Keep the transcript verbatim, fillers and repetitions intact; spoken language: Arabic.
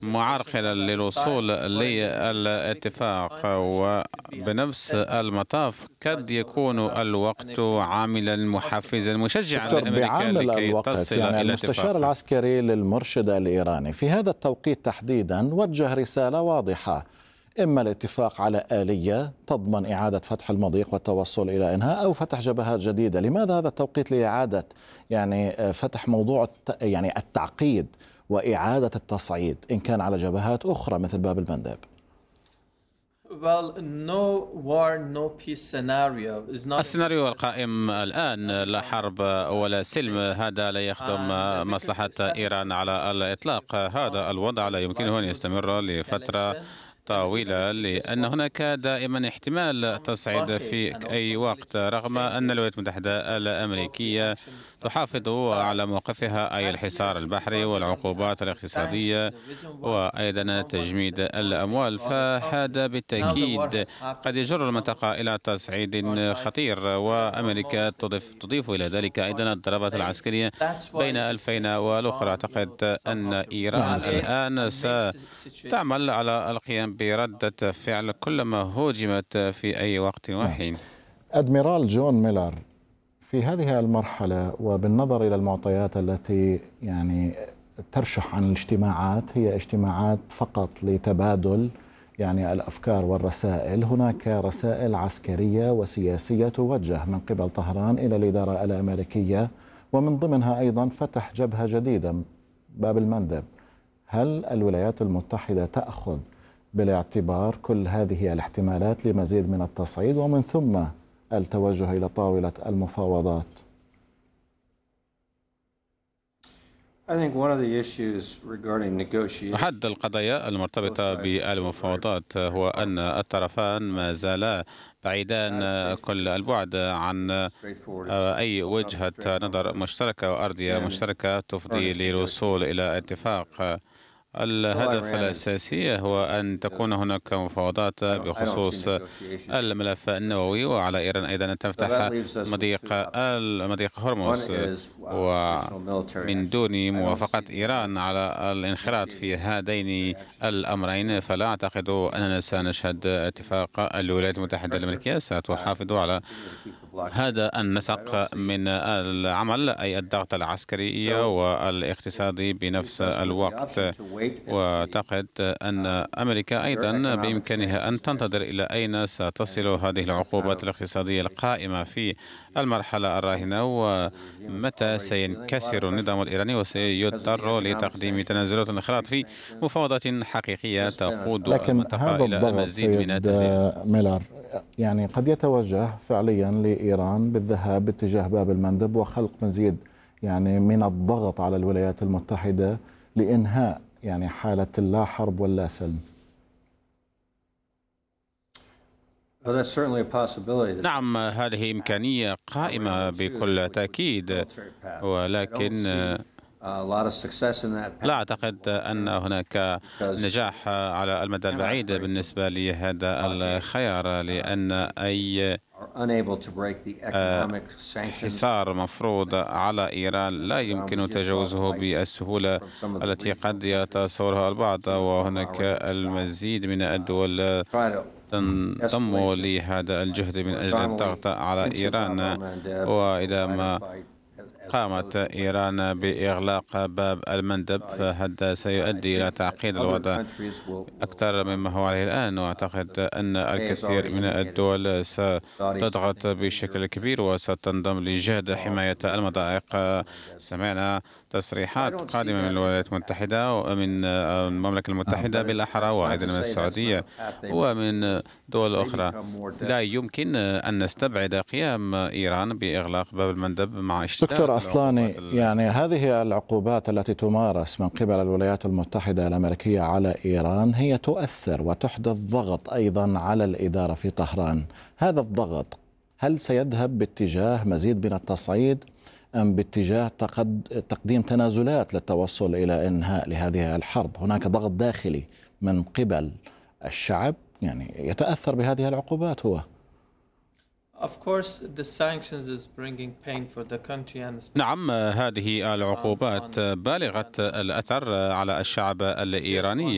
معرقلا للوصول للاتفاق، وبنفس المطاف قد يكون الوقت عاملا محفزا مشجعا دكتور، لأمريكا بعامل لكي الوقت، تصل يعني إلى المستشار اتفاق. العسكري للمرشد الإيراني في هذا التوقيت تحديدا وجه رسالة واضحة: إما الاتفاق على آلية تضمن إعادة فتح المضيق والتوصل إلى إنهاء، أو فتح جبهات جديدة. لماذا هذا التوقيت لإعادة يعني فتح موضوع يعني التعقيد وإعادة التصعيد إن كان على جبهات أخرى مثل باب المندب؟ السيناريو القائم الآن لا حرب ولا سلم، هذا لا يخدم مصلحة إيران على الإطلاق. هذا الوضع لا يمكنه أن يستمر لفترة طويلة، لأن هناك دائما احتمال تصعيد في أي وقت، رغم أن الولايات المتحدة الأمريكية تحافظ على موقفها، أي الحصار البحري والعقوبات الاقتصادية وأيضا تجميد الأموال. فهذا بالتأكيد قد يجر المنطقة إلى تصعيد خطير، وأمريكا تضيف, تضيف إلى ذلك أيضا الضربات العسكرية بين الفين والأخرى. أعتقد أن إيران الآن ستعمل على القيام بردة فعل كلما هوجمت في أي وقت وحين. أدميرال جون ميلر، في هذه المرحلة وبالنظر إلى المعطيات التي يعني ترشح عن الاجتماعات، هي اجتماعات فقط لتبادل يعني الأفكار والرسائل. هناك رسائل عسكرية وسياسية توجه من قبل طهران إلى الإدارة الأمريكية، ومن ضمنها أيضا فتح جبهة جديدة باب المندب. هل الولايات المتحدة تأخذ بالاعتبار كل هذه الاحتمالات لمزيد من التصعيد ومن ثم التوجه إلى طاولة المفاوضات؟ أحد القضايا المرتبطة بالمفاوضات هو أن الطرفان ما زالا بعيدان كل البعد عن أي وجهة نظر مشتركة وأرضية مشتركة تفضي للوصول إلى اتفاق. الهدف الأساسي هو أن تكون هناك مفاوضات بخصوص الملف النووي، وعلى إيران أيضا أن تفتح مضيق مضيق هرمز، ومن دون موافقة إيران على الانخراط في هذين الأمرين فلا أعتقد أننا سنشهد اتفاق. الولايات المتحدة الأمريكية ستحافظ على هذا النسق من العمل، أي الضغط العسكري والاقتصادي بنفس الوقت. وأعتقد أن أمريكا أيضا بإمكانها أن تنتظر إلى أين ستصل هذه العقوبات الاقتصادية القائمة في المرحلة الراهنة، ومتى سينكسر النظام الإيراني وسيضطر لتقديم تنازلات الانخراط في مفاوضات حقيقية تقود لكن المنطقة هذا إلى الضغط المزيد من سيد التهديد. ميلر يعني قد يتوجه فعليا لإيران بالذهاب باتجاه باب المندب وخلق مزيد يعني من الضغط على الولايات المتحدة لإنهاء يعني حالة اللا حرب واللا سلم. نعم، هذه إمكانية قائمة بكل تأكيد، ولكن لا أعتقد أن هناك نجاح على المدى البعيد بالنسبة لهذا الخيار، لأن أي حصار مفروض على إيران لا يمكن تجاوزه بالسهولة التي قد يتصورها البعض، وهناك المزيد من الدول تنضم لهذا الجهد من أجل الضغط على إيران. وإذا ما قامت إيران بإغلاق باب المندب فهذا سيؤدي إلى تعقيد الوضع أكثر مما هو عليه الآن. وأعتقد أن الكثير من الدول ستضغط بشكل كبير وستنضم لجهد حماية المضائق. سمعنا تصريحات قادمة من الولايات المتحدة ومن المملكة المتحدة بالأحرى، وأيضا من السعودية ومن دول أخرى. لا يمكن أن نستبعد قيام إيران بإغلاق باب المندب مع اشتداد أصلاني. يعني هذه العقوبات التي تمارس من قبل الولايات المتحدة الأمريكية على إيران هي تؤثر وتحدث ضغط أيضا على الإدارة في طهران. هذا الضغط هل سيذهب باتجاه مزيد من التصعيد أم باتجاه تقديم تنازلات للتوصل إلى إنهاء لهذه الحرب؟ هناك ضغط داخلي من قبل الشعب يعني يتأثر بهذه العقوبات هو. نعم، هذه العقوبات بالغة الأثر على الشعب الإيراني.